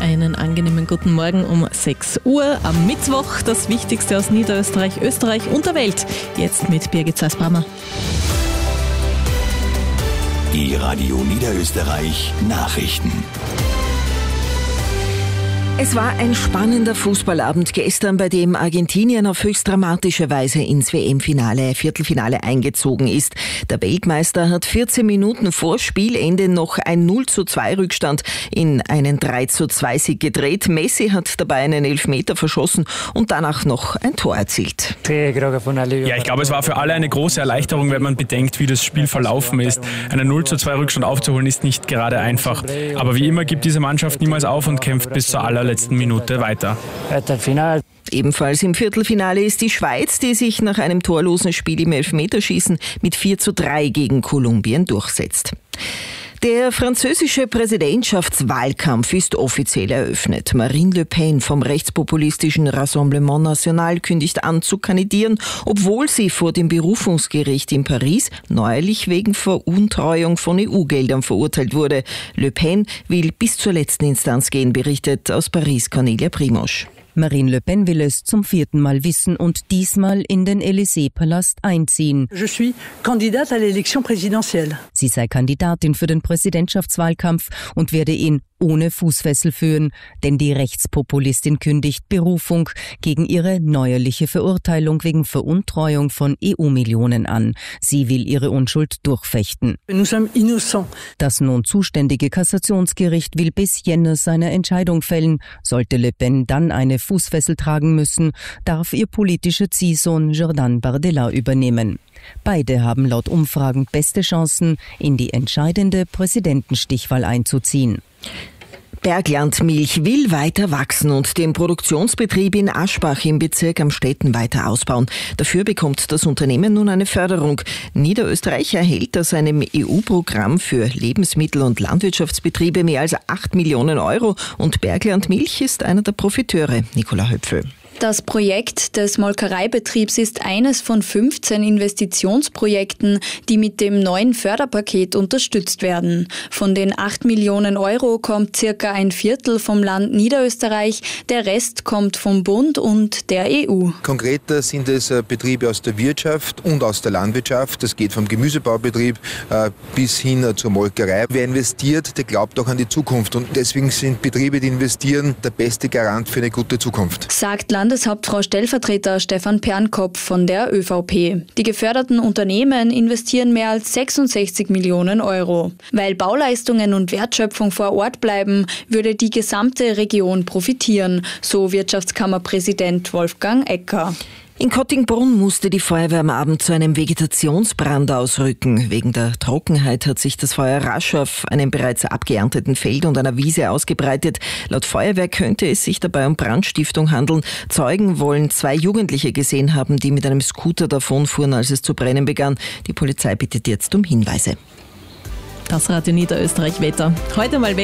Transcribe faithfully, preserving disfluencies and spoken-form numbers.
Einen angenehmen guten Morgen um sechs Uhr am Mittwoch. Das Wichtigste aus Niederösterreich, Österreich und der Welt. Jetzt mit Birgit Zeisbrammer. Die Radio Niederösterreich Nachrichten. Es war ein spannender Fußballabend gestern, bei dem Argentinien auf höchst dramatische Weise ins W M-Finale, Viertelfinale eingezogen ist. Der Weltmeister hat vierzehn Minuten vor Spielende noch ein null zu zwei Rückstand in einen drei zu zwei Sieg gedreht. Messi hat dabei einen Elfmeter verschossen und danach noch ein Tor erzielt. Ja, ich glaube, es war für alle eine große Erleichterung, wenn man bedenkt, wie das Spiel verlaufen ist. Einen null zu zwei Rückstand aufzuholen ist nicht gerade einfach. Aber wie immer gibt diese Mannschaft niemals auf und kämpft bis zur allerletzten Minute weiter. Ebenfalls im Viertelfinale ist die Schweiz, die sich nach einem torlosen Spiel im Elfmeterschießen mit vier zu drei gegen Kolumbien durchsetzt. Der französische Präsidentschaftswahlkampf ist offiziell eröffnet. Marine Le Pen vom rechtspopulistischen Rassemblement National kündigt an zu kandidieren, obwohl sie vor dem Berufungsgericht in Paris neuerlich wegen Veruntreuung von E U-Geldern verurteilt wurde. Le Pen will bis zur letzten Instanz gehen, berichtet aus Paris Cornelia Primosch. Marine Le Pen will es zum vierten Mal wissen und diesmal in den Élysée-Palast einziehen. Je suis candidate à l'élection présidentielle. Sie sei Kandidatin für den Präsidentschaftswahlkampf und werde ihn ohne Fußfessel führen, denn die Rechtspopulistin kündigt Berufung gegen ihre neuerliche Verurteilung wegen Veruntreuung von E U-Millionen an. Sie will ihre Unschuld durchfechten. Nous sommes innocents. Das nun zuständige Kassationsgericht will bis Jänner seine Entscheidung fällen. Sollte Le Pen dann eine Fußfessel tragen müssen, darf ihr politischer Ziehsohn Jordan Bardella übernehmen. Beide haben laut Umfragen beste Chancen, in die entscheidende Präsidentenstichwahl einzuziehen. Bergland Milch will weiter wachsen und den Produktionsbetrieb in Aschbach im Bezirk Amstetten weiter ausbauen. Dafür bekommt das Unternehmen nun eine Förderung. Niederösterreich erhält aus einem E U-Programm für Lebensmittel- und Landwirtschaftsbetriebe mehr als acht Millionen Euro und Bergland Milch ist einer der Profiteure. Nicola Höpfel. Das Projekt des Molkereibetriebs ist eines von fünfzehn Investitionsprojekten, die mit dem neuen Förderpaket unterstützt werden. Von den acht Millionen Euro kommt circa ein Viertel vom Land Niederösterreich, der Rest kommt vom Bund und der E U. Konkret sind es Betriebe aus der Wirtschaft und aus der Landwirtschaft. Das geht vom Gemüsebaubetrieb äh, bis hin zur Molkerei. Wer investiert, der glaubt auch an die Zukunft und deswegen sind Betriebe, die investieren, der beste Garant für eine gute Zukunft. Sagt Landeshauptfrau Stellvertreter Stefan Pernkopf von der Ö V P. Die geförderten Unternehmen investieren mehr als sechsundsechzig Millionen Euro. Weil Bauleistungen und Wertschöpfung vor Ort bleiben, würde die gesamte Region profitieren, so Wirtschaftskammerpräsident Wolfgang Ecker. In Kottingbrunn musste die Feuerwehr am Abend zu einem Vegetationsbrand ausrücken. Wegen der Trockenheit hat sich das Feuer rasch auf einem bereits abgeernteten Feld und einer Wiese ausgebreitet. Laut Feuerwehr könnte es sich dabei um Brandstiftung handeln. Zeugen wollen zwei Jugendliche gesehen haben, die mit einem Scooter davonfuhren, als es zu brennen begann. Die Polizei bittet jetzt um Hinweise. Das Radio Niederösterreich Wetter. Heute mal weg.